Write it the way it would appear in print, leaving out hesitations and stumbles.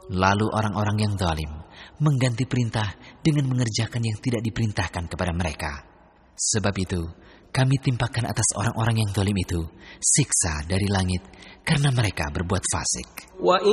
Lalu orang-orang yang zalim mengganti perintah dengan mengerjakan yang tidak diperintahkan kepada mereka. Sebab itu, kami timpakan atas orang-orang yang zalim itu siksa dari langit karena mereka berbuat fasik. وَإِن